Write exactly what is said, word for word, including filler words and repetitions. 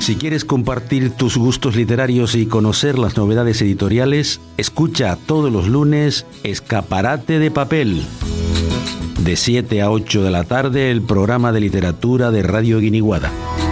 Si quieres compartir tus gustos literarios y conocer las novedades editoriales, escucha todos los lunes Escaparate de Papel. De siete a ocho de la tarde, el programa de literatura de Radio Guiniguada.